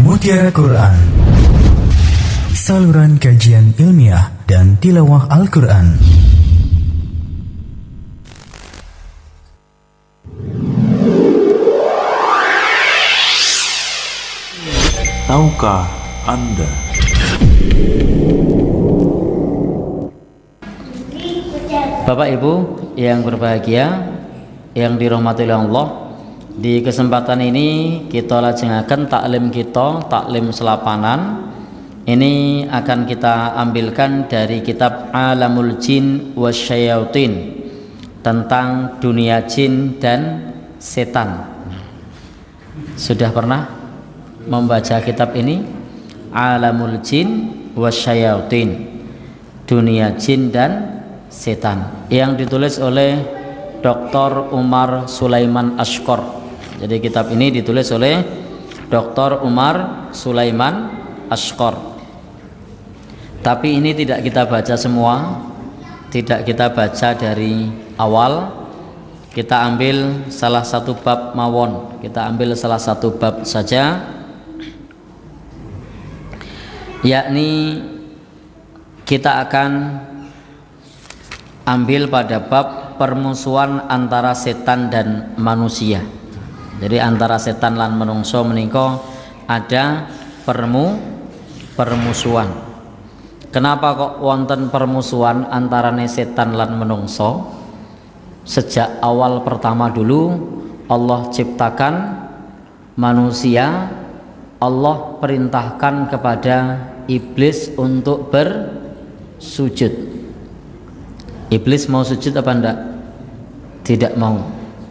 Mutiara Quran, saluran kajian ilmiah dan tilawah Al-Quran. Tahukah Anda? Bapak Ibu yang berbahagia, yang dirahmati oleh Allah, di kesempatan ini kita lajengaken taklim selapanan. Ini akan kita ambilkan dari kitab Alamul Jin Wasyayatin, tentang dunia jin dan setan. Sudah pernah membaca kitab ini? Alamul Jin Wasyayatin, dunia jin dan setan, yang ditulis oleh Dr. Umar Sulaiman Ashqar. Jadi kitab ini ditulis oleh Dr. Umar Sulaiman Ashqar. Tapi ini tidak kita baca semua, tidak kita baca dari awal. Kita ambil salah satu bab mawon, kita ambil salah satu bab saja, yakni kita akan ambil pada bab permusuhan antara setan dan manusia. Jadi antara setan lan menungso menika ada permusuhan. Kenapa kok wonten permusuhan antarane setan lan menungso? Sejak awal pertama dulu Allah ciptakan manusia, Allah perintahkan kepada iblis untuk bersujud. Iblis mau sujud apa enggak? Tidak mau.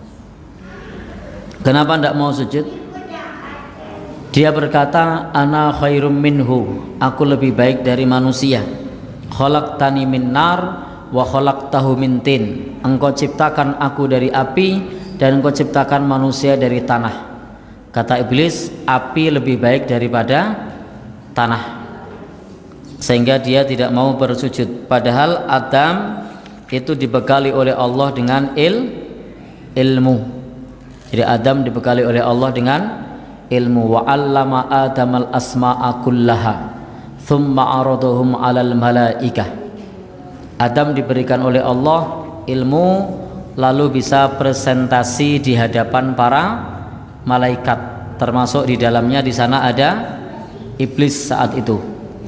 Kenapa enggak mau sujud? Dia berkata, ana khairum minhu, aku lebih baik dari manusia. Khalaqtani min nar wa khalaqtahu min tin. Engkau ciptakan aku dari api dan engkau ciptakan manusia dari tanah. Kata iblis, api lebih baik daripada tanah. Sehingga dia tidak mau bersujud. Padahal Adam itu dibekali oleh Allah dengan ilmu. Jadi Adam dibekali oleh Allah dengan ilmu. Wa 'allama Adamal asma'a kullaha thumma 'aradahum 'alal malaikah. Adam diberikan oleh Allah ilmu, lalu bisa presentasi di hadapan para malaikat, termasuk di dalamnya di sana ada iblis saat itu.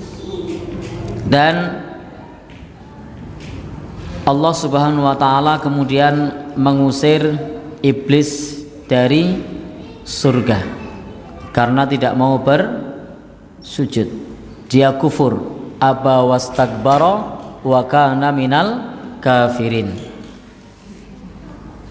Dan Allah Subhanahu wa taala kemudian mengusir iblis dari surga karena tidak mau bersujud. Dia kufur, aba wastakbara wa kana minal kafirin.